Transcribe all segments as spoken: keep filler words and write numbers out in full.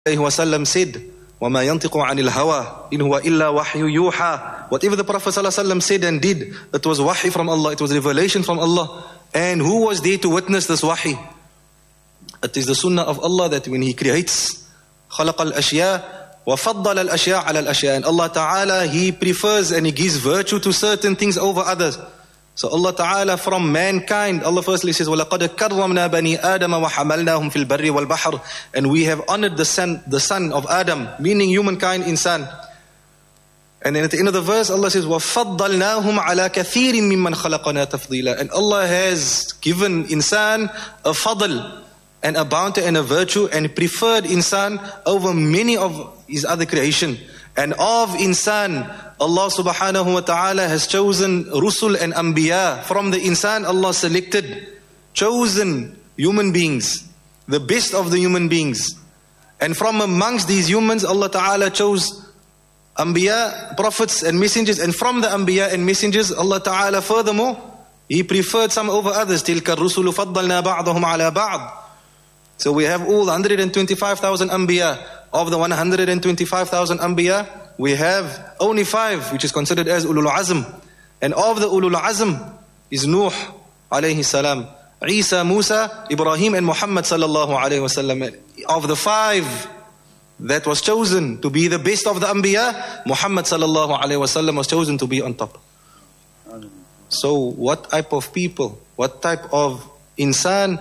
wasallam said, وَمَا يَنْطِقُ عَنِ الْهَوَىٰ إِنْ هُوَ إِلَّا وَحْيُ يُوحَىٰ. Whatever the Prophet ﷺ said and did, it was wahi from Allah, it was revelation from Allah. And who was there to witness this wahi? It is the sunnah of Allah that when He creates, خَلَقَ الْأَشْيَاء وَفَضَّلَ الْأَشْيَاء عَلَى الْأَشْيَاء. And Allah Ta'ala, He prefers and He gives virtue to certain things over others. So Allah Ta'ala from mankind, Allah firstly says, وَلَقَدْ كَرَّمْنَا بَنِي آدَمَ وَحَمَلْنَاهُمْ فِي الْبَرِّ وَالْبَحْرِ. And we have honored the son, the son of Adam, meaning humankind, insan. And then at the end of the verse, Allah says, وَفَضَّلْنَاهُمْ عَلَى كَثِيرٍ مِّمَّنْ خَلَقَنَا تَفْضِيلًا. And Allah has given insan a fadl and a bounty and a virtue and preferred insan over many of His other creation. And of insan, Allah subhanahu wa ta'ala has chosen rusul and anbiya. From the insan, Allah selected, chosen human beings, the best of the human beings. And from amongst these humans, Allah ta'ala chose anbiya, prophets and messengers. And from the anbiya and messengers, Allah ta'ala furthermore, He preferred some over others. تِلْكَ الرُّسُلُ فَضَّلْنَا بَعْضَهُمْ عَلَى بَعْضٍ. So we have all one hundred twenty-five thousand anbiya. Of the one hundred twenty-five thousand anbiya, we have only five, which is considered as ulul azm. And of the ulul azm is Nuh alayhi salam, Isa, Musa, Ibrahim and Muhammad sallallahu alayhi wasallam. Of the five that was chosen to be the best of the anbiya, Muhammad sallallahu alayhi wasallam was chosen to be on top. So what type of people, what type of insan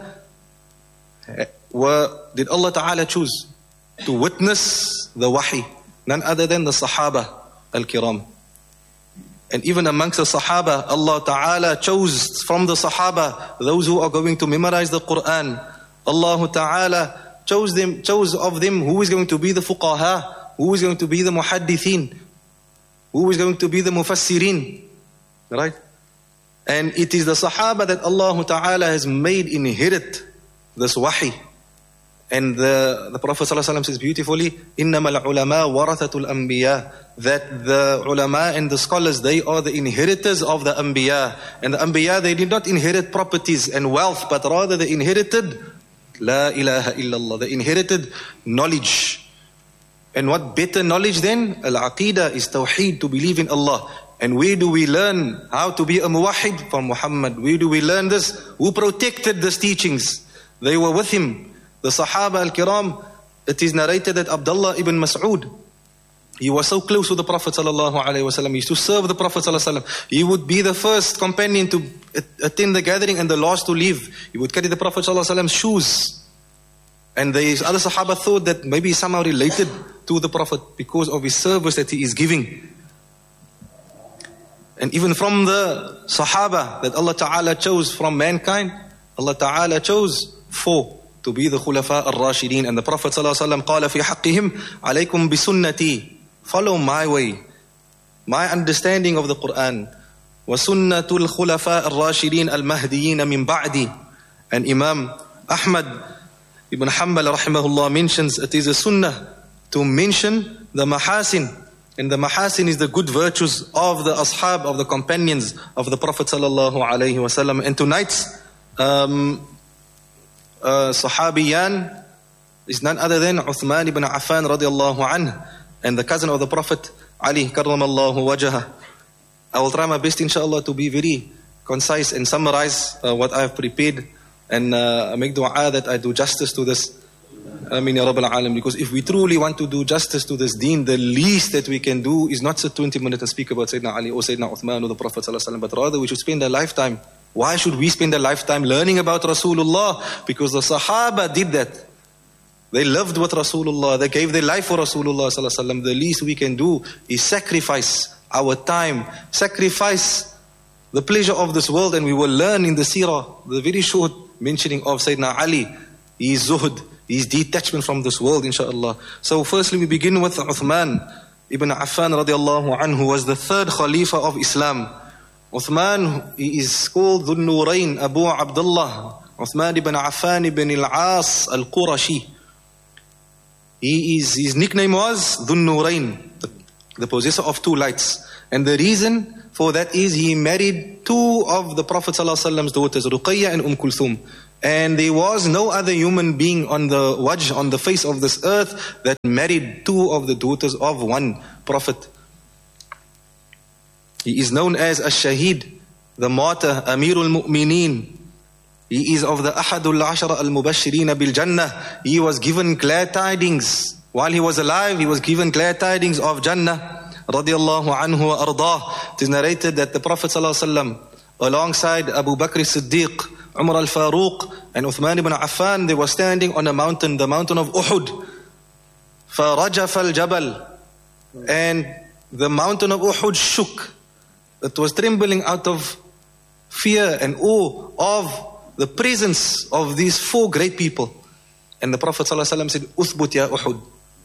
were, did Allah Ta'ala choose to witness the wahi? None other than the Sahaba al-Kiram. And even amongst the Sahaba, Allah Ta'ala chose from the Sahaba those who are going to memorize the Quran. Allah Ta'ala chose them, chose of them who is going to be the fuqaha, who is going to be the muhaddithin, who is going to be the mufassirin. Right? And it is the Sahaba that Allah Ta'ala has made inherit this wahi. And the, the Prophet ﷺ says beautifully, إِنَّمَا الْعُلَمَاء وَرَثَةُ الْأَنْبِيَاءِ. That the ulama and the scholars, they are the inheritors of the anbiya. And the anbiya, they did not inherit properties and wealth, but rather they inherited La ilaha illallah. They inherited knowledge. And what better knowledge then? Al-Aqidah is tawheed, to believe in Allah. And where do we learn how to be a muwahid? From Muhammad. Where do we learn this? Who protected these teachings? They were with him. The Sahaba al-Kiram, it is narrated that Abdullah ibn Mas'ud, he was so close to the Prophet sallallahu alaihi wasallam. He used to serve the Prophet sallallahu alaihi wasallam. He would be the first companion to attend the gathering and the last to leave. He would carry the Prophet sallallahu alaihi wasallam's shoes. And the other Sahaba thought that maybe somehow related to the Prophet because of his service that he is giving. And even from the Sahaba that Allah Ta'ala chose from mankind, Allah Ta'ala chose four to be the Khulafa al-Rashidin. And the Prophet ﷺ قال في حقهم عليكم بسنتي. Follow my way, my understanding of the Quran. وسنة الخلفاء الراشدين المهديين من بعدي. And Imam Ahmad ibn Hanbal rahimahullah mentions it is a sunnah to mention the mahasin. And the mahasin is the good virtues of the ashab, of the companions of the Prophet sallallahu alaihi wasallam. And tonight's um, Uh, Sahabiyan is none other than Uthman ibn Affan radiallahu anhu, and the cousin of the Prophet Ali karramallahu wajhah. I will try my best inshallah to be very concise and summarize uh, what I have prepared, and uh, make dua that I do justice to this. Amin ya Rabbal Alam. Because if we truly want to do justice to this deen, the least that we can do is not sit twenty minutes and speak about Sayyidina Ali or Sayyidina Uthman or the Prophet sallallahu alaihi wasallam, but rather we should spend a lifetime. Why should we spend a lifetime learning about Rasulullah? Because the Sahaba did that. They lived with Rasulullah. They gave their life for Rasulullah sallallahu alaihi wasallam. The least we can do is sacrifice our time, sacrifice the pleasure of this world, and we will learn in the seerah, the very short mentioning of Sayyidina Ali, his zuhud, his detachment from this world, inshaAllah. So firstly we begin with Uthman ibn Affan radiallahu anhu, who was the third Khalifa of Islam. Uthman, he is called Dhul Nurayn Abu Abdullah. Uthman ibn Affan ibn al-As al-Qurashi. He is, his nickname was Dhul Nurayn, the, the possessor of two lights. And the reason for that is he married two of the Prophet ﷺ's daughters, Ruqayya and Umm Kulthum. And there was no other human being on the wajh, on the face of this earth, that married two of the daughters of one prophet. He is known as Ash-Shaheed, the martyr, Amirul Mu'mineen. He is of the Ahadul Ashara al-Mubashireen bil-Jannah. He was given glad tidings. While he was alive, he was given glad tidings of Jannah. Radiallahu anhu wa ardah. It is narrated that the Prophet ﷺ, alongside Abu Bakr as-Siddiq, Umar al-Faruq, and Uthman ibn Affan, they were standing on a mountain, the mountain of Uhud. فَرَجَفَ الْجَبَلِ, and the mountain of Uhud shook. It was trembling out of fear and awe of the presence of these four great people. And the Prophet ﷺ said, Uthbut ya Uhud.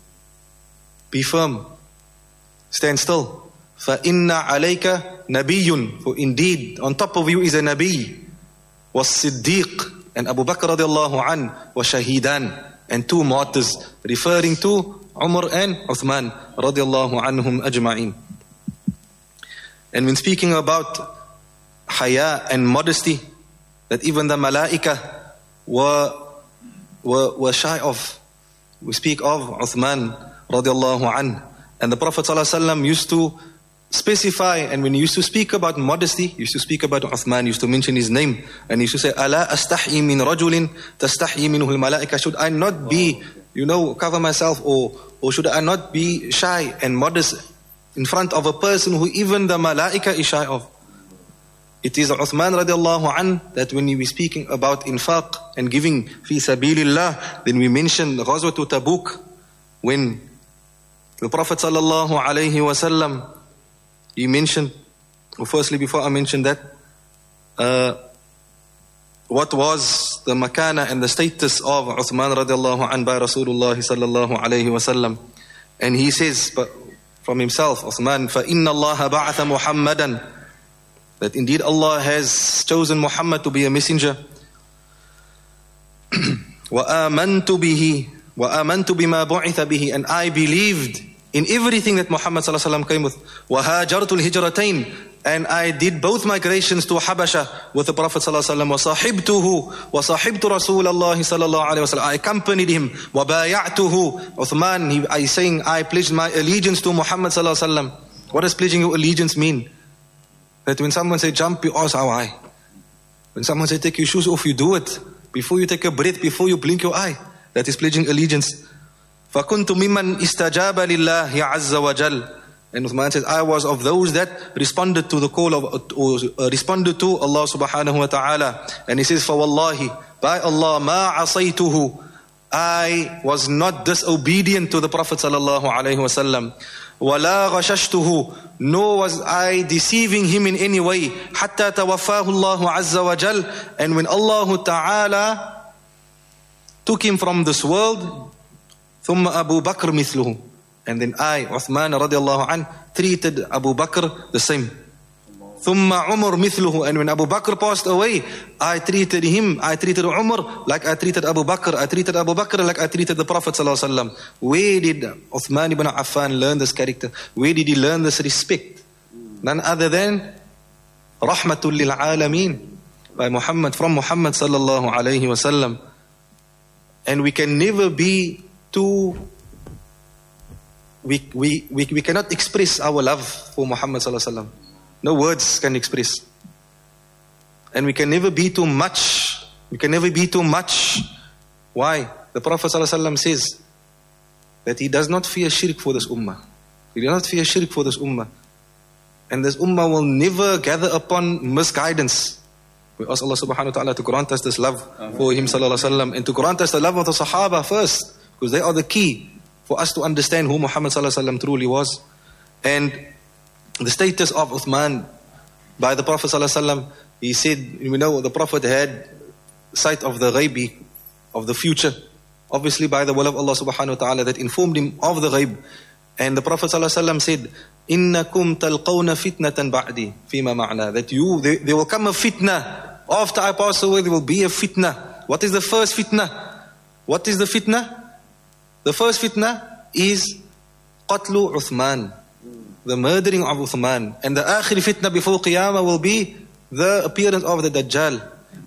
Be firm. Stand still. فَإِنَّ عَلَيْكَ نَبِيٌّ, for indeed on top of you is a Nabi. وَالصِّدِّيقُ, and Abu Bakr radiallahu an, وَشَهِيدان, and two martyrs, referring to Umar and Uthman radiallahu anhum ajma'in. And when speaking about haya and modesty, that even the malaika were, were, were shy of, we speak of Uthman radiallahu an. And the Prophet ﷺ used to specify, and when he used to speak about modesty, he used to speak about Uthman, he used to mention his name, and he used to say, Ala astahyi min rajulin tastahyi minhu al-malaika. Should I not be, you know, cover myself, or, or should I not be shy and modest in front of a person who even the malaika is shy of? It is Uthman radiallahu an that when we were speaking about infaq and giving fi sabilillah, then we mentioned Ghazwat Tabuk, when the Prophet sallallahu alayhi wasallam, he mentioned, well, firstly before I mention that, uh, what was the makana and the status of Uthman radiallahu an by Rasulullah sallallahu alayhi wasallam. And he says but from himself, Uthman, فَإِنَّ اللَّهَ بَعَثَ مُحَمَّدًا, that indeed Allah has chosen Muhammad to be a messenger. وَآمَنْتُ بِهِ وَآمَنْتُ بِمَا بُعِثَ بِهِ, and I believed in everything that Muhammad sallallahu alaihi wasallam came with. وَهَاجَرْتُ الْهِجْرَتَيْنِ, and I did both migrations to Habasha with the Prophet sallallahu alaihi wasallam. وَصَحِبْتُهُ وَصَحِبْتُ رَسُولَ اللَّهِ sallallahu alaihi wasallam, I accompanied him. وَبَايَعْتُهُ, Uthman, he I saying, I pledged my allegiance to Muhammad sallallahu alaihi wasallam. What does pledging your allegiance mean? That when someone say jump, you ask how high. When someone say take your shoes off, you do it. Before you take a breath, before you blink your eye. That is pledging allegiance. فَكُنْتُ مِمَّنْ إِسْتَجَابَ لِلَّهِ عَزَّ وَجَلَّ, and Uthman says, I was of those that responded to the call of, or uh, responded to Allah subhanahu wa ta'ala. And he says, فَوَاللَّهِ, by Allah, مَا عَصَيْتُهُ, I was not disobedient to the Prophet sallallahu alayhi wa sallam. وَلَا غَشَشْتُهُ, nor was I deceiving him in any way. حَتَّى تَوَفَّاهُ اللَّهُ عَزَّ وَجَلَّ, and when Allah ta'ala took him from this world, ثُمَّ أَبُو بَكْرْ مِثْلُهُ, and then I, Uthman radiallahu an, treated Abu Bakr the same. ثُمَّ عُمَرْ مِثْلُهُ, and when Abu Bakr passed away, I treated him, I treated Umar like I treated Abu Bakr, I treated Abu Bakr like I treated the Prophet sallallahu alaihi wasallam. Where did Uthman ibn Affan learn this character? Where did he learn this respect? None other than Rahmatul lil Alameen, by Muhammad, from Muhammad sallallahu alaihi wasallam. And we can never be too, we, we, we, we cannot express our love for Muhammad sallallahu alaihi wasallam. No words can express. And we can never be too much. We can never be too much. Why? The Prophet ﷺ says that he does not fear shirk for this ummah. He does not fear shirk for this ummah. And this ummah will never gather upon misguidance. We ask Allah subhanahu wa ta'ala to grant us this love for him sallallahu alaihi wasallam, and to grant us the love of the Sahaba first, because they are the key for us to understand who Muhammad sallallahu alaihi wasallam truly was. And the status of Uthman by the Prophet ﷺ, he said, you know, the Prophet had sight of the ghaib, of the future, obviously by the will of Allah subhanahu wa ta'ala that informed him of the ghaib. And the Prophet ﷺ said, إِنَّكُمْ تَلْقَوْنَ فِتْنَةً بَعْدِي فِيمَا مَعْنَا, that you, there, there will come a fitna. After I pass away, there will be a fitna. What is the first fitna? What is the fitna? The first fitna is قَتْلُ Uthman, the murdering of Uthman. And the akhir fitna before Qiyamah will be the appearance of the Dajjal.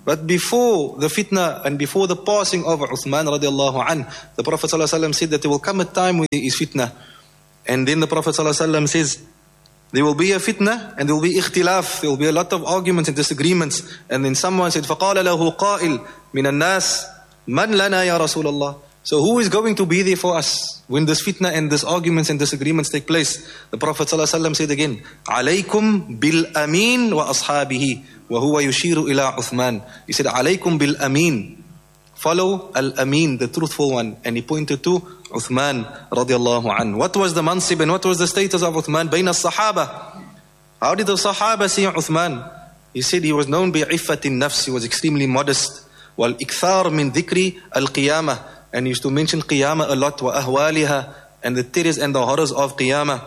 But before the fitna and before the passing of Uthman radiallahu anhu, the Prophet ﷺ said that there will come a time when there is fitna. And then the Prophet ﷺ says, there will be a fitna and there will be ikhtilaf. There will be a lot of arguments and disagreements. And then someone said, فَقَالَ لَهُ قَائِلٌ مِنَ النَّاسِ مَنْ لَنَا يَا رَسُولَ اللَّهِ. So who is going to be there for us when this fitna and this arguments and disagreements take place? The Prophet ﷺ said again, عَلَيْكُمْ بِالْأَمِينَ وَأَصْحَابِهِ وَهُوَ يُشِيرُ إِلَىٰ عُثْمَانِ. He said, عَلَيْكُمْ بِالْأَمِينَ. Follow Al-Amin, the truthful one. And he pointed to Uthman radiallahu anhu. What was the mansib and what was the status of Uthman? Bain al-Sahaba. How did the Sahaba see Uthman? He said he was known by iffatin nafs. He was extremely modest. Wal-ikthar min dhikri al-qiyamah. And he used to mention qiyamah a lot. Wa ahwaliha. And the terrors and the horrors of qiyamah.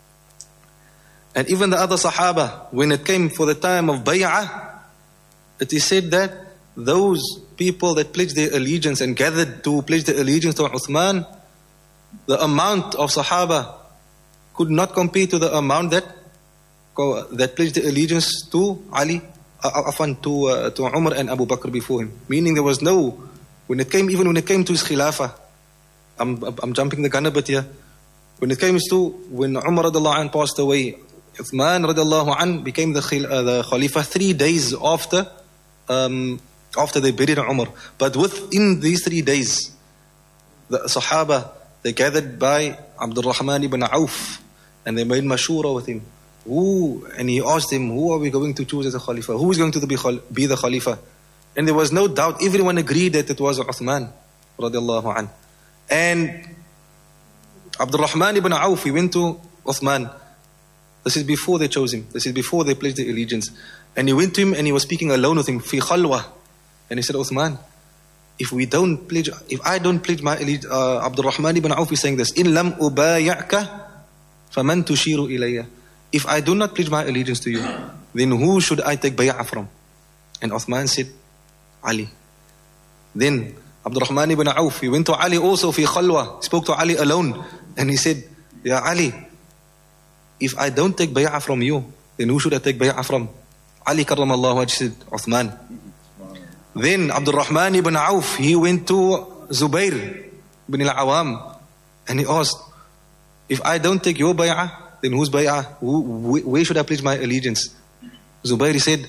And even the other Sahaba, when it came for the time of bay'ah, it is said that those people that pledged their allegiance and gathered to pledge their allegiance to Uthman, the amount of Sahaba could not compare to the amount that that pledged their allegiance to Ali, uh, to uh, to Umar and Abu Bakr before him. Meaning there was no, when it came, even when it came to his khilafah, I'm I'm jumping the gun a bit here. When it came to when Umar radiallahu anhu passed away, Uthman radiallahu anhu became the uh, the Khalifa three days after. Um, After they buried Umar. But within these three days, the Sahaba, they gathered by Abdul Rahman ibn Auf and they made mashura with him. Who, and he asked him, who are we going to choose as a Khalifa? Who is going to be, be the Khalifa? And there was no doubt, everyone agreed that it was Uthman radiallahu anhu. And Abdul Rahman ibn Auf, he went to Uthman. This is before they chose him. This is before they pledged their allegiance. And he went to him and he was speaking alone with him, fi khalwa. And he said, Uthman, if we don't pledge, if I don't pledge my allegiance, uh, Abdul Rahman ibn Auf is saying this, in lam ubaya'ka faman tushiru ilayya. If I do not pledge my allegiance to you, then who should I take bay'ah from? And Uthman said, Ali. Then Abdul Rahman ibn Auf, he went to Ali also fi khalwa, spoke to Ali alone, and he said, Ya Ali, if I don't take bay'ah from you, then who should I take bay'ah from? Ali karramallahu wajh said, Uthman. Then Abdul Rahman ibn Auf, he went to Zubair ibn al-Awam and he asked, if I don't take your bay'ah, then whose bay'ah? Who, where should I pledge my allegiance? Zubair said,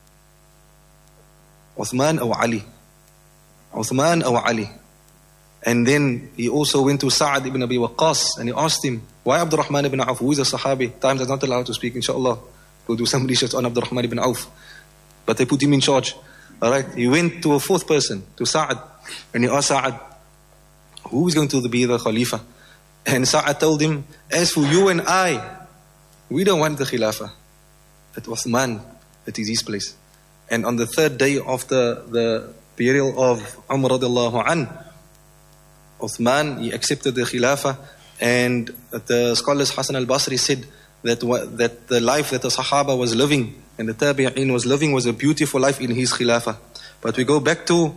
Uthman or Ali? Uthman or Ali? And then he also went to Sa'ad ibn Abi Waqqas and he asked him, why Abdul Rahman ibn Auf? Who is a Sahabi? Time is not allowed to speak, inshallah. We'll do some research on Abdul Rahman ibn Auf. But they put him in charge. Alright, he went to a fourth person, to Sa'ad, and he asked Sa'ad, who is going to be the Khalifa? And Sa'ad told him, as for you and I, we don't want the Khilafah. It was Uthman, it is his place. And on the third day of the, the burial of Umar radiallahu anhu, Uthman, he accepted the Khilafah, and the scholars Hassan al-Basri said that, that the life that the Sahaba was living and the Tabi'in was living was a beautiful life in his Khilafah. But we go back to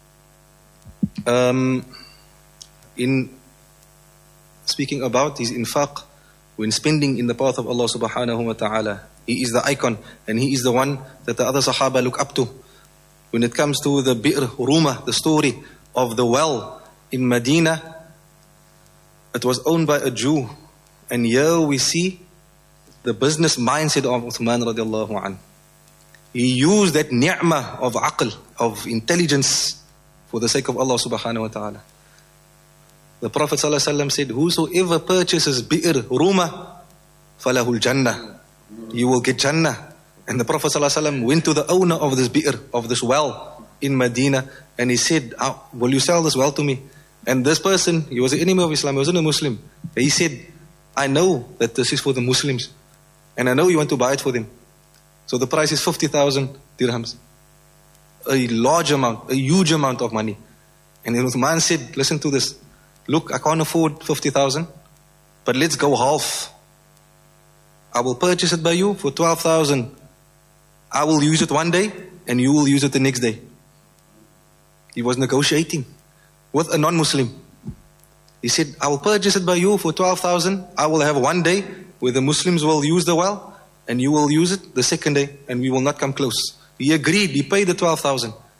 um, in speaking about his infaq, when spending in the path of Allah subhanahu wa ta'ala. He is the icon and he is the one that the other Sahaba look up to. When it comes to the Bi'r Ruma, the story of the well in Medina, it was owned by a Jew. And here we see the business mindset of Uthman radiallahu anhu. He used that ni'mah of aql, of intelligence, for the sake of Allah subhanahu wa ta'ala. The Prophet sallallahu alaihi wasallam said, whosoever purchases bi'r ruma, falahul jannah. You will get jannah. And the Prophet sallallahu alaihi wasallam went to the owner of this bi'r, of this well in Medina, and he said, oh, will you sell this well to me? And this person, he was an enemy of Islam, he wasn't a Muslim. He said, I know that this is for the Muslims. And I know you want to buy it for them. So the price is fifty thousand dirhams. A large amount, a huge amount of money. And then Uthman said, listen to this. Look, I can't afford fifty thousand, but let's go half. I will purchase it by you for twelve thousand. I will use it one day and you will use it the next day. He was negotiating with a non-Muslim. He said, I will purchase it by you for twelve thousand. I will have one day where the Muslims will use the well and you will use it the second day and we will not come close. He agreed, he paid the twelve thousand.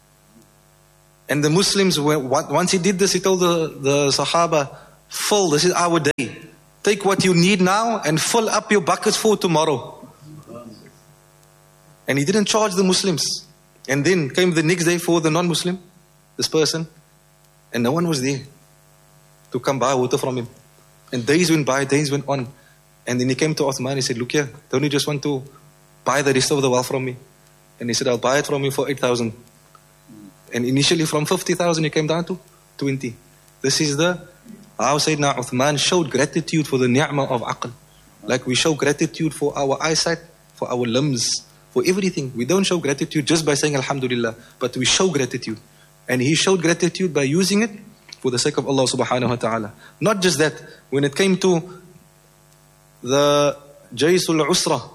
And the Muslims, once he did this, he told the, the Sahaba, full, this is our day. Take what you need now and fill up your buckets for tomorrow. And he didn't charge the Muslims. And then came the next day for the non-Muslim, this person, and no one was there to come buy water from him. And days went by, days went on. And then he came to Uthman, he said, look here, don't you just want to buy the rest of the wealth from me? And he said, I'll buy it from you for eight thousand. And initially from fifty thousand, he came down to twenty. This is the, how Sayyidina Uthman showed gratitude for the ni'mah of aql. Like we show gratitude for our eyesight, for our limbs, for everything. We don't show gratitude just by saying Alhamdulillah, but we show gratitude. And he showed gratitude by using it for the sake of Allah subhanahu wa ta'ala. Not just that, when it came to the Jaysul Usra,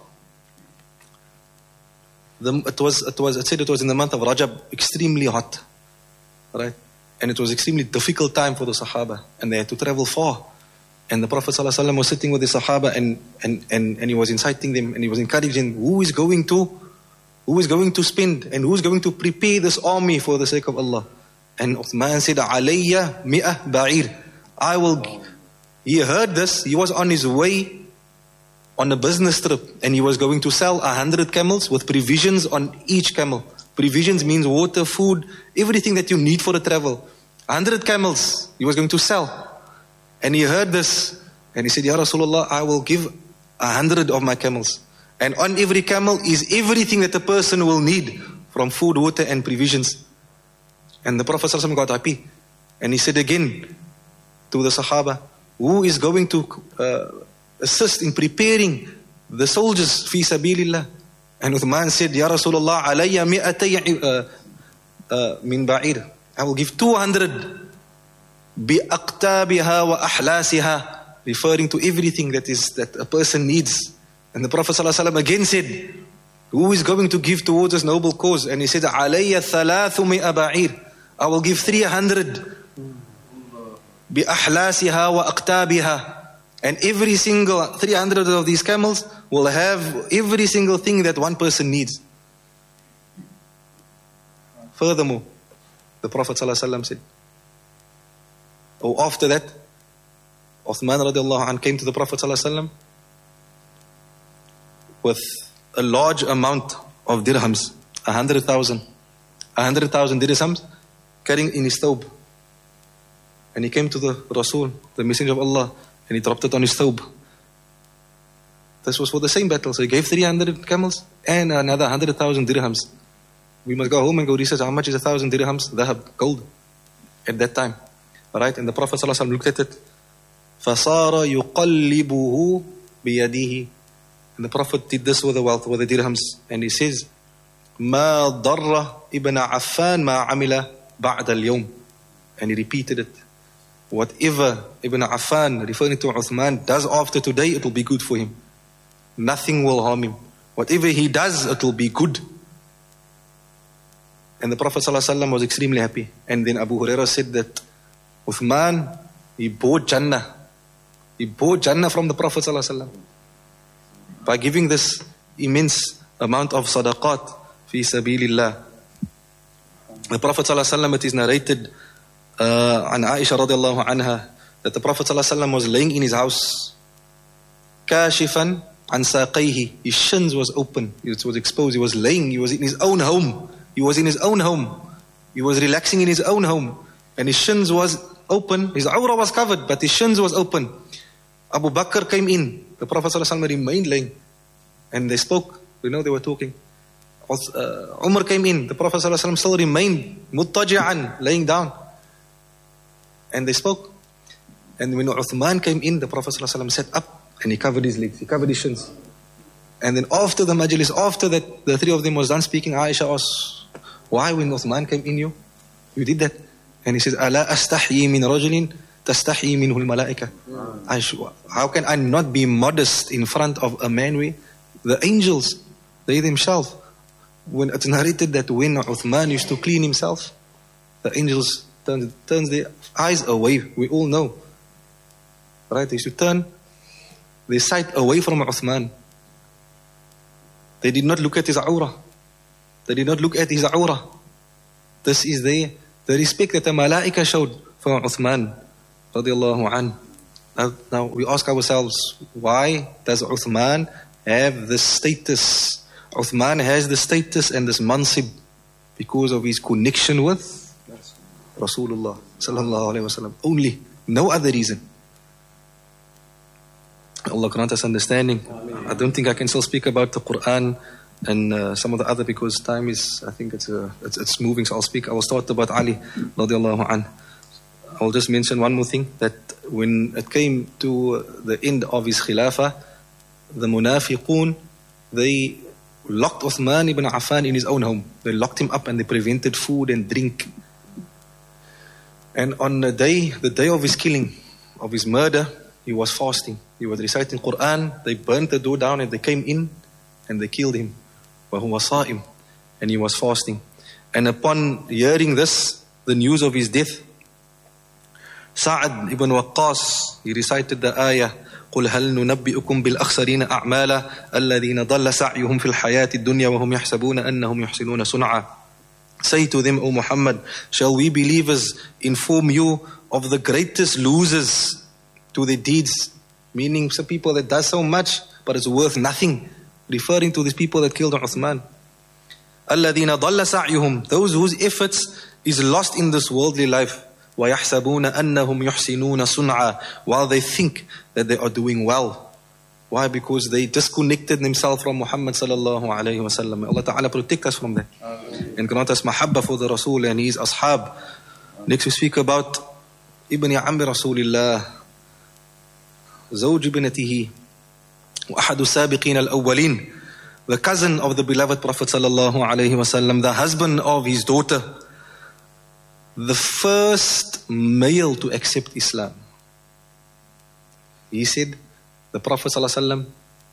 the, it was, it was, it said it was in the month of Rajab, extremely hot, right? And it was extremely difficult time for the Sahaba, and they had to travel far. And the Prophet ﷺ was sitting with the Sahaba, and, and, and, and he was inciting them, and he was encouraging, who is going to, who is going to spend, and who is going to prepare this army for the sake of Allah? And Uthman said, Alayya mi'ah ba'ir. I will, he heard this, he was on his way on a business trip, and he was going to sell a hundred camels with provisions on each camel. Provisions means water, food, everything that you need for the travel. A hundred camels he was going to sell. And he heard this, and he said, Ya Rasulullah, I will give a hundred of my camels. And on every camel is everything that a person will need, from food, water, and provisions. And the Prophet ﷺ got happy. And he said again to the Sahaba, who is going to uh, assist in preparing the soldiers fi sabilillah? And Uthman said, Ya Rasulullah, alayya mi'atay min ba'ir. I will give two hundred bi'aqtabiha wa ahlasiha, referring to everything that is that a person needs. And the Prophet ﷺ again said, who is going to give towards this noble cause? And he said, alayya thalathu mi'a ba'ir. I will give three hundred bi'ahlasiha wa aqtabiha. And every single three hundred of these camels will have every single thing that one person needs. Furthermore, the Prophet ﷺ said, oh, after that, Uthman radiallahu anh came to the Prophet ﷺ with a large amount of dirhams, a hundred thousand, a hundred thousand dirhams, carrying in his thawb. And he came to the Rasul, the Messenger of Allah, and he dropped it on his thawb. This was for the same battle. So he gave three hundred camels and another one hundred thousand dirhams. We must go home and go research how much is a thousand dirhams, dhahab, gold, at that time. Alright, and the Prophet ﷺ looked at it. فَصَارَ يُقَلِّبُهُ بِيَدِهِ. And the Prophet did this with the wealth, with the dirhams. And he says, مَا ضَرَّ إِبْنَ عَفَّانْ مَا عَمِلَ بَعْدَ الْيَوْمِ. And he repeated it. Whatever Ibn Affan, referring to Uthman, does after today, it will be good for him. Nothing will harm him. Whatever he does, it will be good. And the Prophet ﷺ was extremely happy. And then Abu Hurairah said that Uthman, he bought Jannah. He bought Jannah from the Prophet ﷺ by giving this immense amount of sadaqat fi sabilillah. The Prophet ﷺ, it is narrated Uh, an Aisha radiallahu anha, that the Prophet ﷺ was laying in his house, kashifan an saqayhi. His shins was open, it was exposed. He was laying, he was in his own home. He was in his own home. He was relaxing in his own home. And his shins was open. His awra was covered, but his shins was open. Abu Bakr came in. The Prophet ﷺ remained laying. And they spoke. We know they were talking. Uh, Umar came in. The Prophet ﷺ still remained muttaji'an, laying down. And they spoke. And when Uthman came in, the Prophet ﷺ sat up and he covered his legs, he covered his shins. And then after the majlis, after that, the three of them was done speaking, Aisha asked, why when Uthman came in you, you did that? And he says, أَلَا أَسْتَحْيِي مِنْ رَجُلٍ تَسْتَحْيِي مِنْهُ الْمَلَائِكَةِ. How can I not be modest in front of a man where the angels, they themselves, when it's narrated that when Uthman used to clean himself, the angels turns, turns their eyes away. We all know. Right? They used to turn their sight away from Uthman. They did not look at his awrah. They did not look at his awrah. This is their the respect that the Malaika showed for Uthman radiallahu an. Now, now we ask ourselves, why does Uthman have this status? Uthman has the status and this mansib because of his connection with Rasulullah sallallahu alayhi wa sallam. Only, no other reason. Allah grant us understanding. I don't think I can still speak about the Quran and uh, some of the other because time is, I think it's, uh, it's it's moving, so I'll speak. I will start about Ali radiallahu anhu. I'll just mention one more thing, that when it came to the end of his khilafah, the munafiqun, they locked Uthman ibn Affan in his own home. They locked him up and they prevented food and drink. And on the day, the day of his killing, of his murder, he was fasting. He was reciting Quran. They burnt the door down and they came in and they killed him. وَهُوَ صَائِمٌ, and he was fasting. And upon hearing this, the news of his death, Sa'ad ibn Waqqas, he recited the ayah, قُلْ هَلْ نُنَبِّئُكُمْ بِالْأَخْسَرِينَ أَعْمَالًا الَّذِينَ ضَلَّ سَعْيُهُمْ فِي الْحَيَاةِ الدُّنْيَا وَهُمْ يَحْسَبُونَ أَنَّهُمْ يُحْسِنُونَ صُنْعًا. Say to them, O Muhammad, shall we believers inform you of the greatest losers to their deeds? Meaning some people that does so much, but it's worth nothing. Referring to these people that killed Uthman. الَّذِينَ ضَلَّ سَعْيُهُمْ, those whose efforts is lost in this worldly life. وَيَحْسَبُونَ أَنَّهُمْ يُحْسِنُونَ صُنْعًا, while they think that they are doing well. Why? Because they disconnected themselves from Muhammad sallallahu alayhi wa sallam. Allah Ta'ala protect us from that. Amen. And grant us mahabba for the Rasul and his ashab. Next we speak about Ibn Ammi Rasulillah, Zawj ibnatihi, وأحد السابقين الأولين, the cousin of the beloved Prophet sallallahu alayhi wa sallam, the husband of his daughter, the first male to accept Islam. He said, the Prophet ﷺ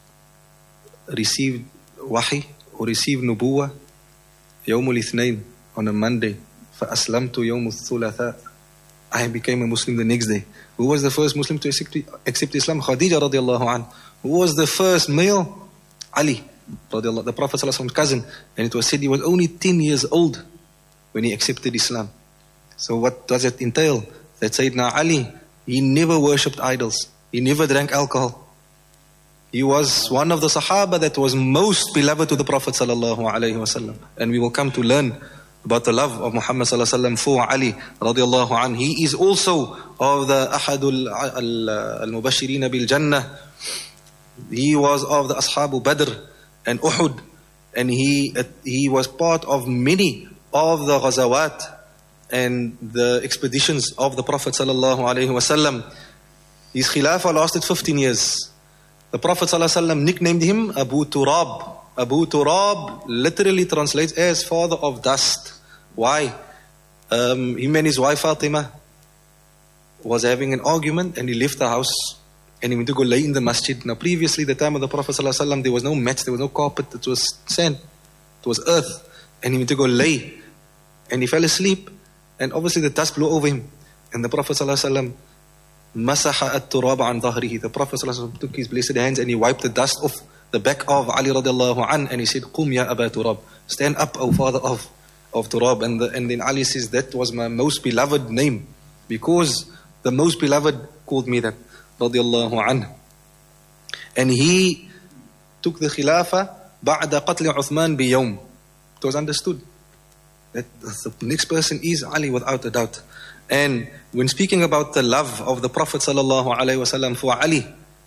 received wahi or received nubuwah يوم الاثنين, on a Monday. فأسلمت يوم الثلاثاء, I became a Muslim the next day. Who was the first Muslim to accept, accept Islam? Khadija radiallahu anha. Who was the first male? Ali radiallahu, the Prophet ﷺ's cousin. And it was said he was only ten years old when he accepted Islam. So what does it entail? That Sayyidina Ali, he never worshipped idols. He never drank alcohol. He was one of the Sahaba that was most beloved to the Prophet sallallahu alaihi wasallam. And we will come to learn about the love of Muhammad sallallahu alaihi wasallam for Ali radiallahu anhu. He is also of the Ahadul al-Mubashirin bil Jannah. He was of the Ashabu Badr and Uhud. And he, he was part of many of the Ghazawat and the expeditions of the Prophet sallallahu alaihi wasallam. His khilafah lasted fifteen years. The Prophet ﷺ nicknamed him Abu Turab. Abu Turab literally translates as father of dust. Why? Um, him and his wife Fatima was having an argument and he left the house and he went to go lay in the masjid. Now previously, the time of the Prophet ﷺ, there was no mats, there was no carpet, it was sand, it was earth. And he went to go lay and he fell asleep and obviously the dust blew over him. And the Prophet ﷺ Masaha at-turab an dhahrihi. The Prophet ﷺ took his blessed hands and he wiped the dust off the back of Ali radiallahu an, and he said, Qum ya Aba Turab, stand up, O father of, of Turab. And, the, and then Ali says, that was my most beloved name, because the most beloved called me that, radiallahu an. And he took the khilafah ba'da qatl Uthman bi yawm. It was understood that the next person is Ali without a doubt. And when speaking about the love of the Prophet sallallahu alaihi wasallam for Ali,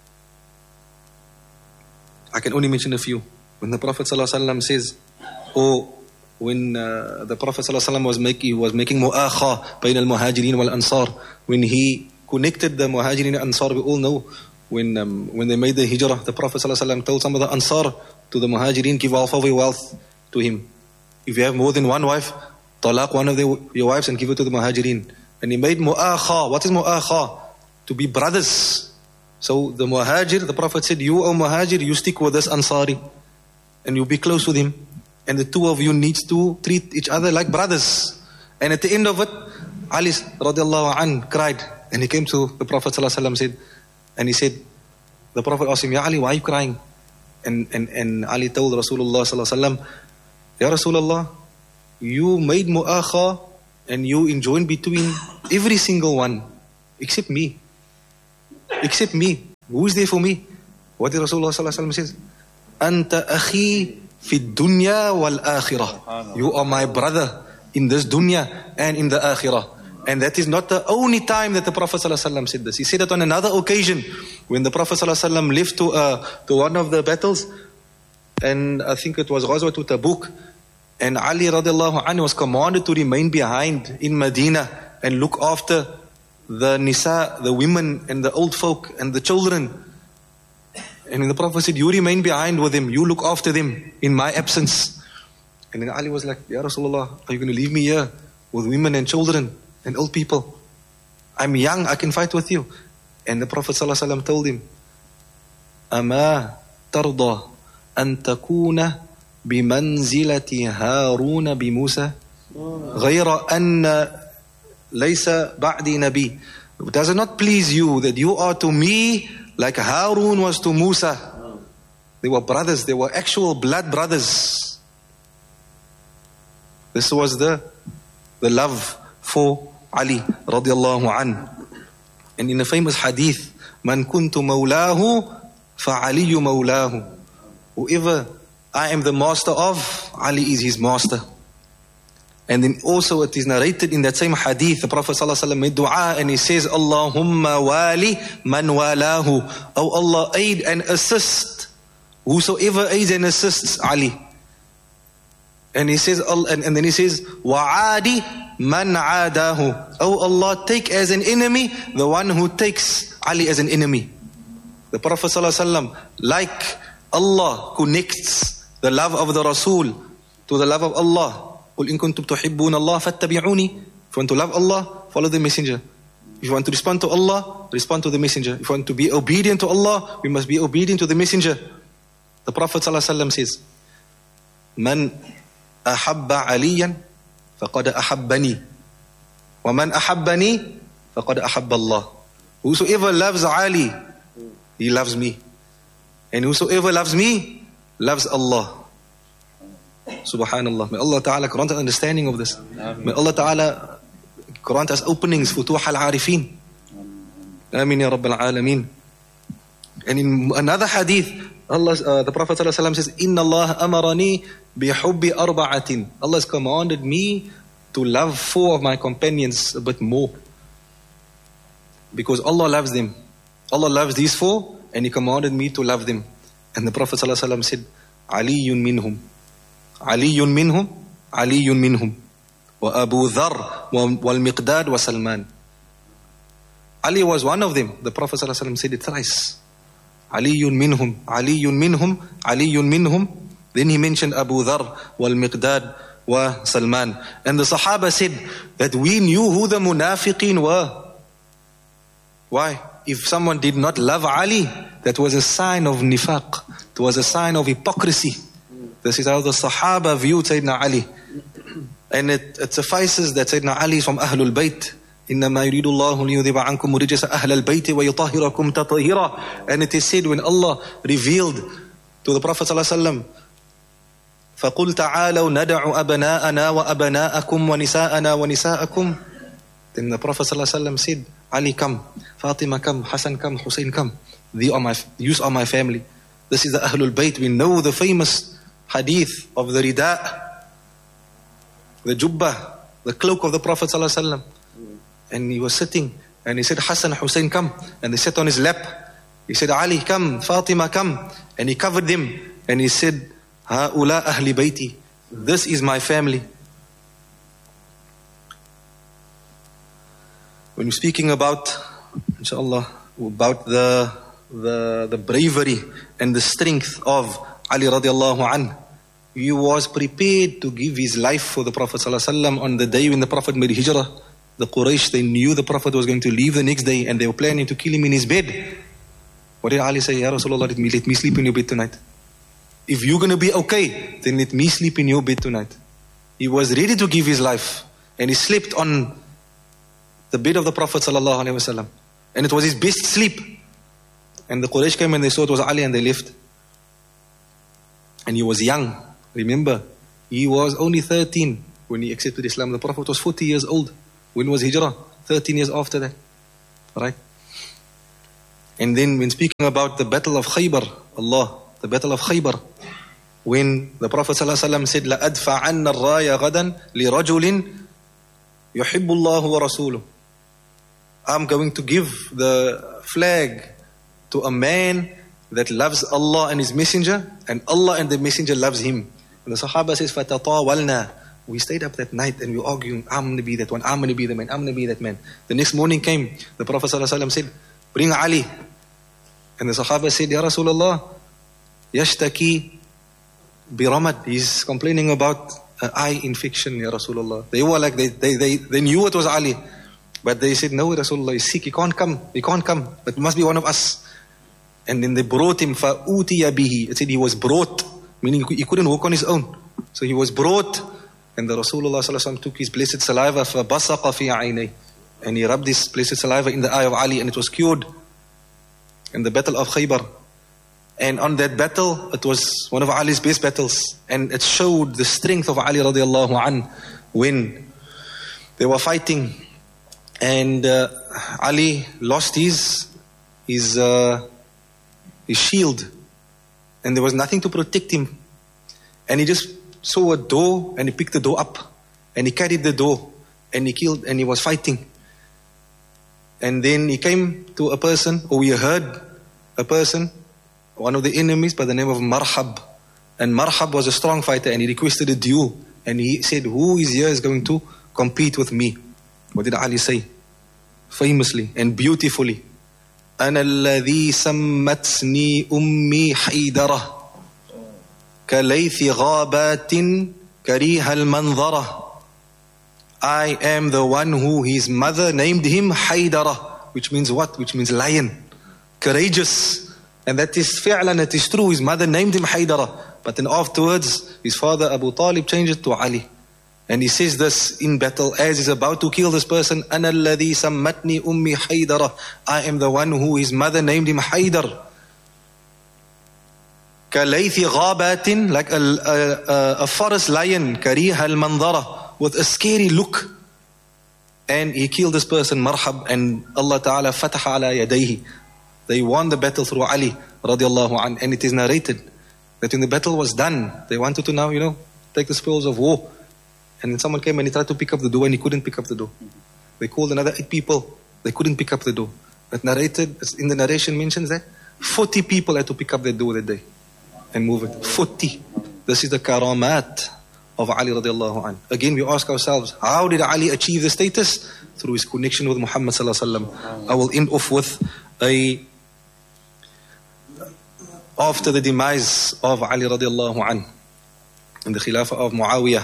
I can only mention a few. When the Prophet sallallahu alaihi wasallam says, or when uh, the Prophet sallallahu alaihi wasallam was making was making mu'akha bayn al-muhajirin wal ansar, when he connected the muhajirin and ansar, we all know when um, when they made the hijrah, the Prophet sallallahu alaihi wasallam told some of the ansar to the muhajirin, give half of your wealth to him. If you have more than one wife, talaq one of the, your wives and give it to the muhajirin. And he made mu'akha. What is mu'akha? To be brothers. So the muhajir, the Prophet said, you, O muhajir, you stick with this ansari and you be close with him. And the two of you needs to treat each other like brothers. And at the end of it, Ali radiallahu an cried. And he came to the Prophet sallallahu alaihi wasallam, said, and he said, the Prophet asked him, Ya Ali, why are you crying? And, and, and Ali told Rasulullah sallallahu alaihi wasallam, Ya Rasulullah, you made mu'akha and you enjoin between every single one, except me. Except me. Who is there for me? What did Rasulullah sallallahu alaihi wasallam says? Anta akhi fi dunya wal akhirah. You are my brother in this dunya and in the akhirah. And that is not the only time that the Prophet ﷺ said this. He said it on another occasion when the Prophet ﷺ left to uh, to one of the battles, and I think it was Ghazwat Tabuk, and Ali radiallahu anhu was commanded to remain behind in Medina and look after the nisa, the women and the old folk and the children. And the Prophet said, you remain behind with them, you look after them in my absence. And then Ali was like, Ya Rasulullah, are you going to leave me here with women and children and old people? I'm young, I can fight with you. And the Prophet ﷺ told him, Ama tarda an takuna bimanzilati Haruna bi Musa ghayra anna laysa ba'di nabi. Does it not please you that you are to me like Harun was to Musa? They were brothers, they were actual blood brothers. This was the the love for Ali radiallahu an. And in a famous hadith, Man kuntu mawlahu fa aliyu mawlahu. Whoever I am the master of, Ali is his master. And then also it is narrated in that same hadith, the Prophet ﷺ made dua and he says, Allahumma wali man walahu. Oh Allah, aid and assist whosoever aids and assists Ali. And he says, and, and then he says, wa'adi man adahu. Oh Allah, take as an enemy the one who takes Ali as an enemy. The Prophet ﷺ, like Allah connects the love of the Rasul to the love of Allah. قُلْ إِن كُنْتُمْ تُحِبُّونَ اللَّهَ فَاتَّبِعُونِي. If you want to love Allah, follow the messenger. If you want to respond to Allah, respond to the messenger. If you want to be obedient to Allah, we must be obedient to the messenger. The Prophet ﷺ says, Man ahabba aliyan faqad ahabbani wa man ahabbani faqad ahabba Allah. Whosoever loves Ali, he loves me, and whosoever loves me loves Allah. Subhanallah. May Allah Ta'ala grant us understanding of this. Amen. May Allah Ta'ala grant us openings, futuh al-arifin. Amin ya Rabbil Alameen. And in another hadith, Allah, uh, the Prophet ﷺ says, Inna Allah amarani bihubbi arba'atin. Allah has commanded me to love four of my companions a bit more. Because Allah loves them. Allah loves these four and He commanded me to love them. And the Prophet ﷺ said, Aliyun minhum. Aliyun minhum. Aliyun minhum. Wa Abu Dharr wal Miqdad wa Salman. Ali was one of them. The Prophet ﷺ said it thrice. Aliyun minhum, Aliyun minhum, Aliyun minhum. Then he mentioned Abu Dharr wal Miqdad wa Salman. And the Sahaba said that we knew who the munafiqeen were. Why? If someone did not love Ali, that was a sign of nifaq. It was a sign of hypocrisy. This is how the Sahaba viewed Sayyidina Ali. And it, it suffices that Sayyidina Ali is from Ahlul Bayt. إنما يريد الله ليذهب عنكم رجس أهل البيت ويطهركم تطهيرا. And it is said when Allah revealed to the Prophet صلى الله عليه وسلم فقل تعالوا ندع أبناءنا وأبناءكم ونساءنا ونساءكم. Then the Prophet صلى الله عليه وسلم said, Ali come, Fatima come, Hassan come, Hussein come. These are my, these are my family. This is the Ahlul Bayt. We know the famous hadith of the rida, the jubbah, the cloak of the Prophet صلى الله عليه وسلم. And he was sitting and he said, Hassan, Hussein come. And they sat on his lap. He said, Ali come, Fatima come. And he covered them and he said, Ha'ula ahli bayti. This is my family. When we're speaking about, inshallah, about the, the, the bravery and the strength of Ali radiallahu anh, he was prepared to give his life for the Prophet sallallahu alaihi wasallam on the day when the Prophet made hijrah. The Quraysh, they knew the Prophet was going to leave the next day and they were planning to kill him in his bed. What did Ali say? Ya Rasulullah, let me, let me sleep in your bed tonight. If you're going to be okay, then let me sleep in your bed tonight. He was ready to give his life and he slept on the bed of the Prophet sallallahu alaihi wasallam. And it was his best sleep. And the Quraysh came and they saw it was Ali and they left. And he was young. Remember, he was only thirteen when he accepted Islam. The Prophet was forty years old. When was Hijrah? thirteen years after that. Right? And then when speaking about the battle of Khaybar, Allah, the battle of Khaybar, when the Prophet ﷺ said, لَأَدْفَعَنَّ الرَّايَ غَدًا لِرَجُلٍ يُحِبُّ اللَّهُ وَرَسُولُهُ. I'm going to give the flag to a man that loves Allah and His Messenger, and Allah and the Messenger loves him. And the Sahaba says, فَتَطَاوَلْنَا. We stayed up that night and we were arguing, I'm going to be that one, I'm going to be the man, I'm going to be that man. The next morning came, the Prophet ﷺ said, bring Ali. And the Sahaba said, Ya Rasulullah, yashtaki biramad. He's complaining about uh, eye infection, Ya Rasulullah. They were like, they, they, they, they knew it was Ali. But they said, no, Rasulullah, he's sick, he can't come, he can't come. But it must be one of us. And then they brought him, فَأُوتِيَ بِهِ. It said he was brought, meaning he couldn't walk on his own. So he was brought. And the Rasulullah ﷺ took his blessed saliva, فَبَصَقَ فِي عَيْنَيْهِ. And he rubbed his blessed saliva in the eye of Ali, and it was cured. In the battle of Khaybar. And on that battle, it was one of Ali's best battles. And it showed the strength of Ali radiallahu an when they were fighting. And uh, Ali lost his, his, uh, his shield. And there was nothing to protect him. And he just saw a door and he picked the door up. And he carried the door. And he killed and he was fighting. And then he came to a person, or we heard a person, one of the enemies by the name of Marhab. And Marhab was a strong fighter and he requested a duel. And he said, who is here is going to compete with me? What did Ali say? Famously and beautifully. أَنَا الَّذِي سَمَّتْنِي أُمِّي حَيْدَرَةً كَلَيْثِ غَابَاتٍ كَرِيهَ الْمَنْظَرَةِ. I am the one who his mother named him Haydara, which means what? Which means lion, courageous. And that is fi'lan, it is true. His mother named him Haydara. But then afterwards, his father Abu Talib changed it to Ali. And he says this in battle as he's about to kill this person. أَنَا الَّذِي سَمَّتْنِي أُمِّي حَيْدَرَةً. I am the one who his mother named him Haydar. كَلَيْثِ غَابَاتٍ, like a, a, a forest lion, كَرِيهَ الْمَنْظَرَةِ, with a scary look. And he killed this person, Marhab, and Allah Ta'ala fataha ala yadayhi. They won the battle through Ali radiallahu anh. And it is narrated that when the battle was done, they wanted to now, you know, take the spoils of war. And then someone came and he tried to pick up the door and he couldn't pick up the door. They called another eight people. They couldn't pick up the door. That narrated, in the narration mentions that forty people had to pick up the door that day and move it. forty. This is the karamat of Ali radiallahu anh. Again, we ask ourselves, how did Ali achieve the status? Through his connection with Muhammad sallallahu alaihi wasallam. I will end off with a, after the demise of Ali radiallahu anh, in the Khilafah of Muawiyah,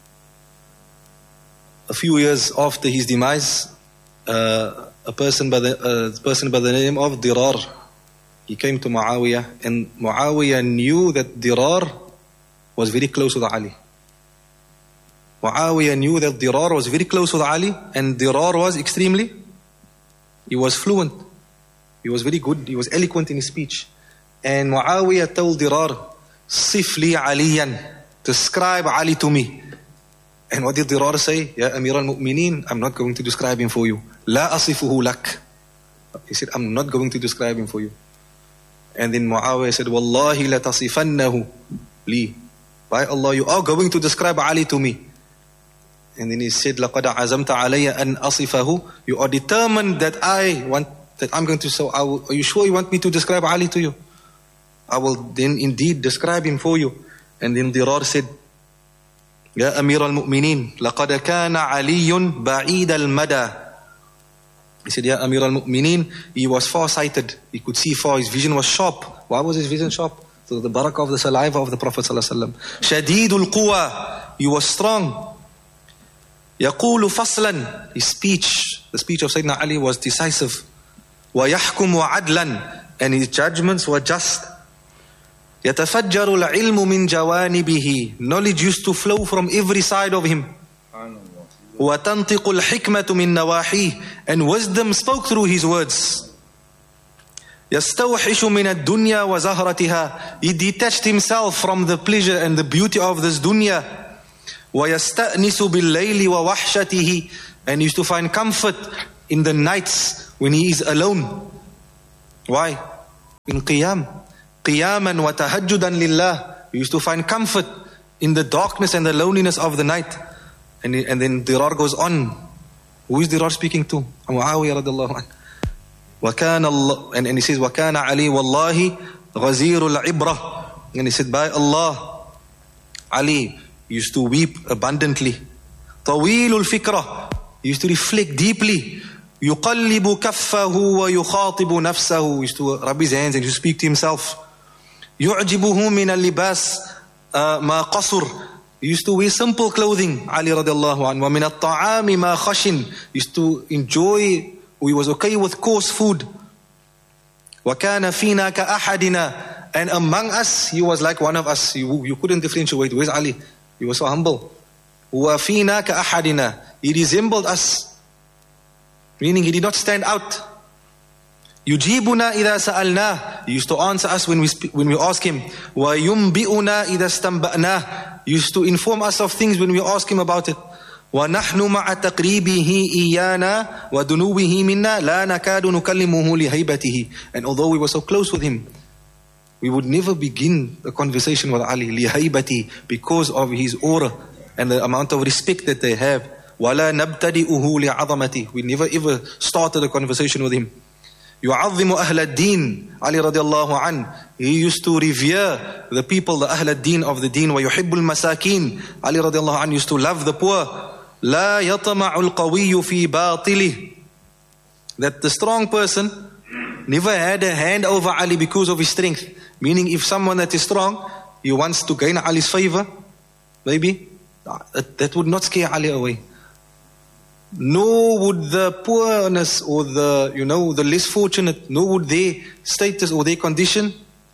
a few years after his demise, uh, a person by the uh, person by the name of Dirar, he came to Muawiyah, and Muawiyah knew that Dirar was very close with Ali. Muawiyah knew that Dirar was very close with Ali, and Dirar was extremely, he was fluent, he was very good, he was eloquent in his speech. And Muawiyah told Dirar, Sif li Aliyan, describe Ali to me. And what did Dirar say? Ya Amir al-Mu'mineen, I'm not going to describe him for you. La asifuhu lak. He said, I'm not going to describe him for you. And then Muawiyah said, Wallahi la tasifannahu li. By Allah, you are going to describe Ali to me. And then he said, لَقَدْ عَزَمْتَ عَلَيَّ أَنْ أَصِفَهُ. You are determined that I want, that I'm going to, so I will, are you sure you want me to describe Ali to you? I will then indeed describe him for you. And then Dirar said, Ya Amir al-Mu'mineen, لَقَدْ كَانَ عَلِيٌّ بَعِيدَ الْمَدَى. He said, Ya Amir al-Mu'mineen, he was far-sighted. He could see far. His vision was sharp. Why was his vision sharp? So the barakah of the saliva of the Prophet sallallahu alaihi wasallam. Shadidul quwa, he was strong. Yaqulu faslan, his speech, the speech of Sayyidina Ali was decisive. Wa yahkumu adlan, and his judgments were just. Yatafajjaru al-ilmu min jawanibihi, knowledge used to flow from every side of him. Wa tantiqu al-hikmatu min nawahi, and wisdom spoke through his words. Yastawhishu min ad-dunya wa zahratiha, he detached himself from the pleasure and the beauty of this dunya. وَيَسْتَأْنِسُ بِاللَّيْلِ وَوَحْشَتِهِ, and he used to find comfort in the nights when he is alone. Why? In qiyam. Qiyaman wa tahajjudan lillah. He used to find comfort in the darkness and the loneliness of the night. And, he, and then Dirar goes on. Who is Dirar speaking to? Muawiyah radiallahu anhu. وَكَانَ اللَّهُ, and, and he says, وَكَانَ عَلِي وَاللَّهِ غَزِيرُ الْعِبْرَةِ, and he said, by Allah, Ali used to weep abundantly. طَوِيلُ الْفِكْرَةِ, he used to reflect deeply. يُقَلِّبُ كَفَّهُ وَيُخَاطِبُ نَفْسَهُ, he used to rub his hands and to speak to himself. يُعْجِبُهُ مِنَ اللِّبَاسِ مَا قَصُرْ, he used to wear simple clothing, Ali radiallahu anhu. وَمِنَ الطَّعَامِ مَا خَشِنْ, he used to enjoy, he was okay with coarse food. وَكَانَ فِينَا كَأَحَدِنَا, and among us, he was like one of us. You, you couldn't differentiate. Where's Ali? He was so humble. وَفِينَا كَأَحَدِنَا, he resembled us. Meaning he did not stand out. يُجِيبُنَا إِذَا سَأَلْنَاهُ, he used to answer us when we, speak, when we ask him. وَيُنْبِئُنَا إِذَا اسْتَنْبَأْنَاهُ, he used to inform us of things when we ask him about it. وَنَحْنُ مَعَ تَقْرِيبِهِ إِيَّانَا وَدُنُوِهِ مِنَّا لَا نَكَادُ نُكَلِّمُهُ لِهَيْبَتِهِ, and although we were so close with him, we would never begin a conversation with Ali, لِهَيْبَتِهِ, because of his aura and the amount of respect that they have. وَلَا نَبْتَدِئُهُ لِعَظَمَتِهِ, we never ever started a conversation with him. يُعَظِّمُ أَهْلَ الدِّينِ, Ali radiallahu anhu, he used to revere the people, the أهل الدين of the deen. وَيُحِبُّ الْمَسَاكِينَ, Ali radiallahu anhu used to love the poor. لَا يَطَمَعُ الْقَوِيُّ فِي بَاطِلِهِ, that the strong person never had a hand over Ali because of his strength. Meaning if someone that is strong, he wants to gain Ali's favor, maybe, that would not scare Ali away. Nor would the poorness or the, you know, the less fortunate, nor would their status or their condition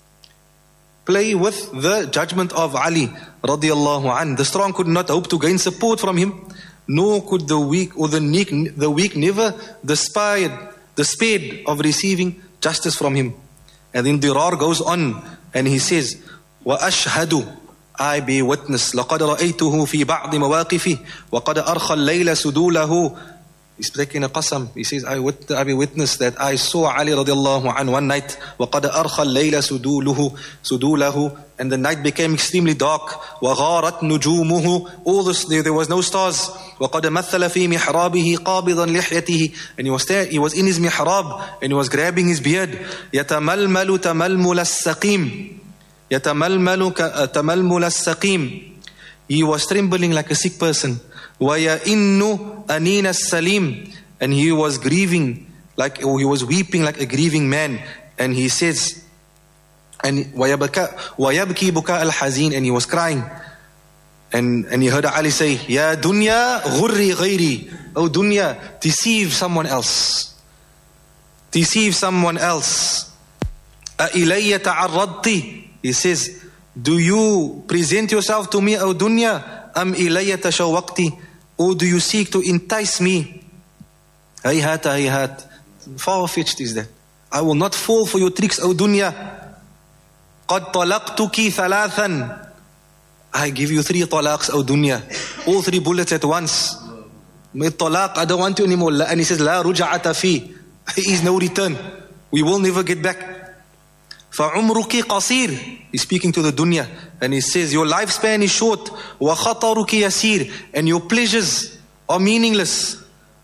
play with the judgment of Ali radiallahu anhu. The strong could not hope to gain support from him, nor could the weak or the weak, the weak never despaired, despaired of receiving justice from him. And then Dirar goes on and he says, وَأَشْهَدُ, I bear witness, لَقَدْ رَأَيْتُهُ فِي بَعْضِ مَوَاقِفِهِ وَقَدْ أَرْخَى اللَّيْلَ سُدُولَهُ. He's taking a qasam. He says, I, wit- I bear witness that I saw Ali radiallahu anhu one night. وَقَدْ أَرْخَى اللَّيْلَ سُدُولُهُ سُدُولَهُ, and the night became extremely dark. وَغَارَتْ نُجُومُهُ, all this, there, there was no stars. وَقَدْ مَثَّلَ فِي مِحْرَابِهِ قَابِضًا لِحْيَتِهِ, and he was there, he was in his mihrab and he was grabbing his beard. يَتَمَلْمَلُ تَمَلْمُلَ السَّقِيمِ يَتَمَلْمَلُ تَمَلْمُلَ السَّقِيمِ, he was trembling like a sick person. وَيَئِنُّ أَنِينَ السَّلِيمِ, and he was grieving, like, or he was weeping like a grieving man. And he says, and وَيَبْكِي بُكَاءَ الْحَزِينِ, and he was crying. And, and he heard Ali say, Ya dunya ghurri ghayri, oh dunya, deceive someone else. Deceive someone else. أَإِلَيَّ تَعَرَّضْتِ, he says, do you present yourself to me, O dunya? Am ilayya tashawwaqti, or do you seek to entice me? Hayhat, hayhat, far-fetched is that. I will not fall for your tricks, O dunya. قَدْ طَلَقْتُكِ ثَلَاثًا, I give you three talaqs, O dunya. All three bullets at once. My talaq, I don't want you anymore. And he says, La ruja'ata fi, there is no return. We will never get back. فَعُمْرُكِ قَصِيرٌ, he's speaking to the dunya, and he says, your lifespan is short. وَخَطَرُكِ يَسِيرٌ, and your pleasures are meaningless.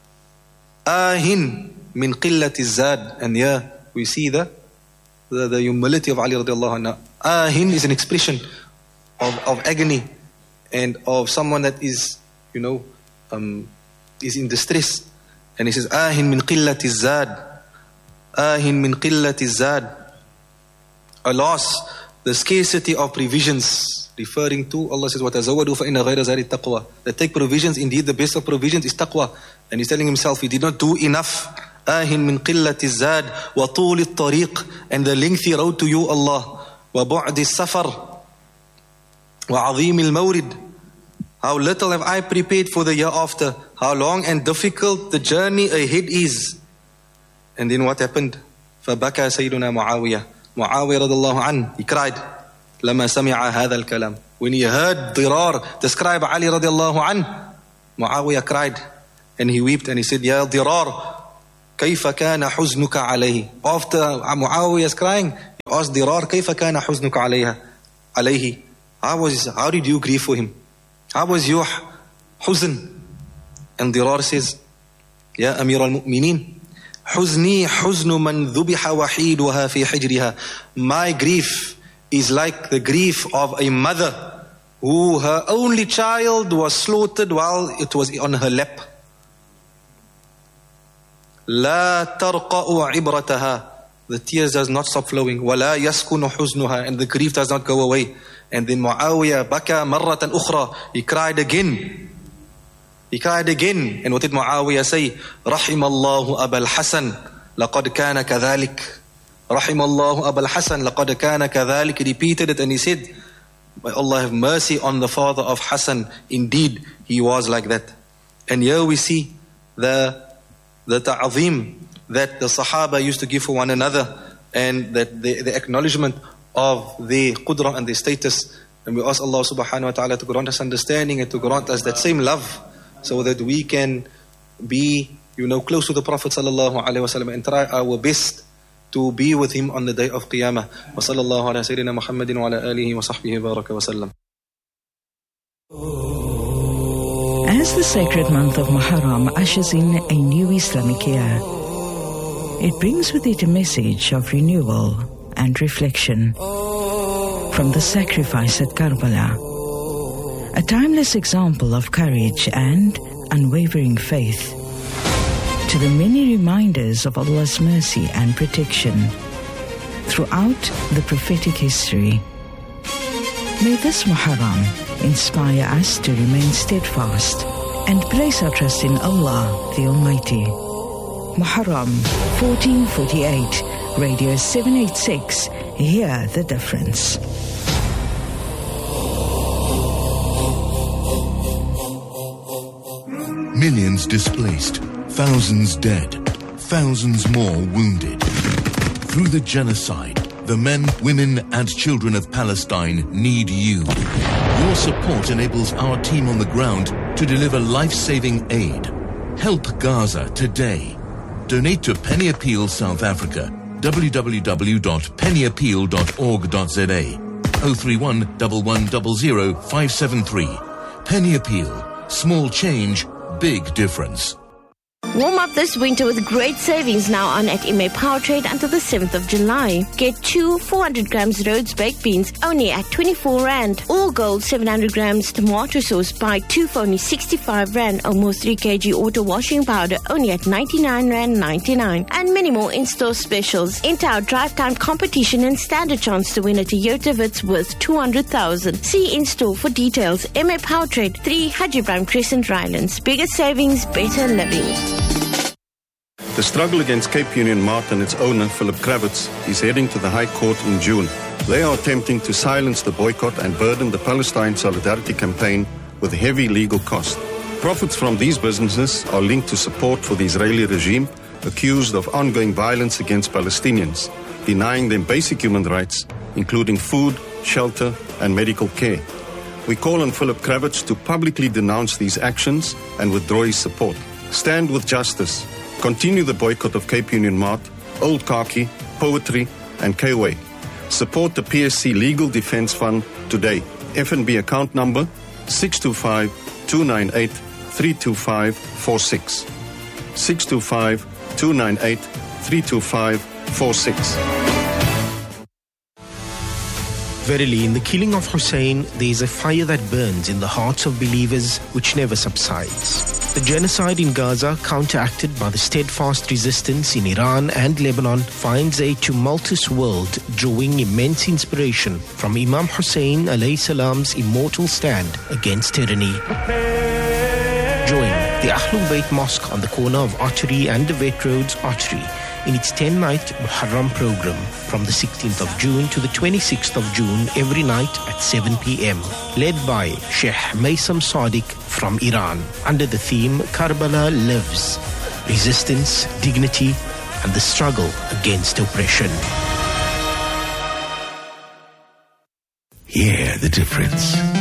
آهٍ مِنْ قِلَّةِ الزَّادِ, and here we see the, the, the humility of Ali radiallahu anhu. Ahin is an expression of, of agony and of someone that is, you know, um, is in distress. And he says, آهٍ مِنْ قِلَّةِ الزَّادِ, آهٍ مِنْ قِلَّةِ الزَّادِ. Alas, the scarcity of provisions, referring to, Allah says, وَتَزَوَّدُوا فَإِنَّ غَيْرَ زَادِ التَّقْوَى, that take provisions, indeed the best of provisions is taqwa. And he's telling himself, he did not do enough. آهٍ مِنْ قِلَّةِ الزَّادِ وَطُولِ الطَّرِيقِ, and the lengthy road to you, Allah. وَبُعْدِ السَّفَرِ وَعَظِيمِ الْمَوْرِدِ, how little have I prepared for the year after, how long and difficult the journey ahead is. And then what happened? فَبَكَى سَيْدُنَا مُعَاوِيَةَ, Muawiyah radiallahu anhu, he cried, لَمَا سَمِعَ هَذَا الْكَلَامِ, When he heard Dirar describe Ali radiallahu anh, Muawiyah cried and he wept and he said, Ya Dirar, كيف كان حزنك عليه. After Muawiyah is crying, he asked Dirar, كيف كان حزنك عليها عليه. How was, how did you grieve for him? How was your huzn? And Dirar says, Ya Amir al-Mu'mineen, حزني حزن من ذبح وحيدها في حجرها. My grief is like the grief of a mother who her only child was slaughtered while it was on her lap. لا ترقأ عبرتها. The tears does not stop flowing. ولا يسكن حزنها. And the grief does not go away. And then Muawiyah بكى مرة أخرى. He cried again. He cried again. And what did Muawiyah say? رحم الله أبا الحسن لقد كان كذلك. رحم الله أبا الحسن لقد كان كذلك. He repeated it and he said, may Allah have mercy on the father of Hassan. Indeed, he was like that. And here we see the the ta'zim that the Sahaba used to give for one another, and that the, the acknowledgement of their qudra and their status. And we ask Allah subhanahu wa ta'ala to grant us understanding and to grant us that same love, so that we can be, you know, close to the Prophet sallallahu alaihi wasallam and try our best to be with him on the day of Qiyamah. Wa sallallahu ala sayyidina Muhammadin wa ala alihi wa sahbihi baraka wa sallam. As the sacred month of Muharram ushers in a new Islamic year, it brings with it a message of renewal and reflection. From the sacrifice at Karbala, a timeless example of courage and unwavering faith, to the many reminders of Allah's mercy and protection throughout the prophetic history. May this Muharram inspire us to remain steadfast and place our trust in Allah the Almighty. Muharram fourteen forty-eight, Radio seven eighty-six, hear the difference. Millions displaced, thousands dead, thousands more wounded. Through the genocide, the men, women and children of Palestine need you. Your support enables our team on the ground to deliver life-saving aid. Help Gaza today. Donate to Penny Appeal South Africa. w w w dot penny appeal dot org dot z a. oh three one, one one zero zero, five seven three. Penny Appeal. Small change, big difference. Warm up this winter with great savings now on at M A Powertrade until the seventh of July. Get two four hundred grams Rhodes baked beans only at twenty-four rand. All gold seven hundred grams tomato sauce buy two for only sixty-five rand. Almost three kilograms auto washing powder only at ninety-nine rand ninety-nine. And many more in-store specials. Enter our drive time competition and stand a chance to win a Toyota Vitz worth two hundred thousand. See in-store for details. M A Powertrade, three Haji Ibrahim Crescent, Rylands. Bigger savings, better living. The struggle against Cape Union Mart and its owner, Philip Kravitz, is heading to the High Court in June. They are attempting to silence the boycott and burden the Palestine Solidarity Campaign with heavy legal costs. Profits from these businesses are linked to support for the Israeli regime, accused of ongoing violence against Palestinians, denying them basic human rights, including food, shelter, and medical care. We call on Philip Kravitz to publicly denounce these actions and withdraw his support. Stand with justice. Continue the boycott of Cape Union Mart, Old Khaki, Poetry, and K-Way. Support the P S C Legal Defense Fund today. F N B account number six two five, two nine eight, three two five four six. six two five, two nine eight, three two five four six. Verily, in the killing of Hussein, there is a fire that burns in the hearts of believers which never subsides. The genocide in Gaza, counteracted by the steadfast resistance in Iran and Lebanon, finds a tumultuous world drawing immense inspiration from Imam Hussein alayhi salam's immortal stand against tyranny. Join the Ahlul Bayt Mosque on the corner of Archery and the Vet Roads Archery in its ten-night Muharram program from the sixteenth of June to the twenty-sixth of June every night at seven p.m. Led by Sheikh Maysam Sadiq from Iran under the theme Karbala Lives, Resistance, Dignity and the Struggle Against Oppression. Hear the difference.